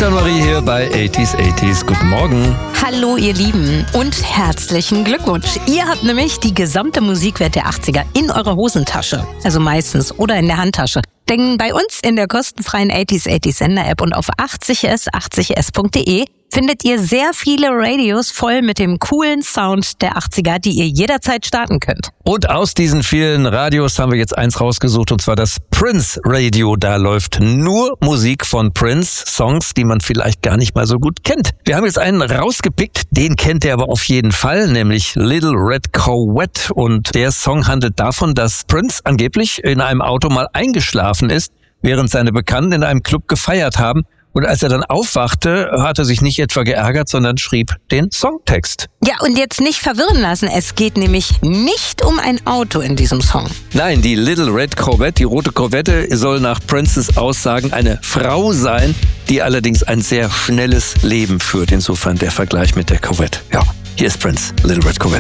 Stefan-Marie hier bei 80s. Guten Morgen. Hallo ihr Lieben und herzlichen Glückwunsch. Ihr habt nämlich die gesamte Musikwelt der 80er in eurer Hosentasche, also meistens, oder in der Handtasche. Denn bei uns in der kostenfreien 80s Sender-App und auf 80s.de findet ihr sehr viele Radios voll mit dem coolen Sound der 80er, die ihr jederzeit starten könnt. Und aus diesen vielen Radios haben wir jetzt eins rausgesucht, und zwar das Prince Radio. Da läuft nur Musik von Prince, Songs, die man vielleicht gar nicht mal so gut kennt. Wir haben jetzt einen rausgepickt, den kennt ihr aber auf jeden Fall, nämlich Little Red Corvette. Und der Song handelt davon, dass Prince angeblich in einem Auto mal eingeschlafen ist, während seine Bekannten in einem Club gefeiert haben. Und als er dann aufwachte, hat er sich nicht etwa geärgert, sondern schrieb den Songtext. Ja, und jetzt nicht verwirren lassen, es geht nämlich nicht um ein Auto in diesem Song. Nein, die Little Red Corvette, die rote Corvette, soll nach Princes Aussagen eine Frau sein, die allerdings ein sehr schnelles Leben führt. Insofern der Vergleich mit der Corvette. Ja, hier ist Prince, Little Red Corvette.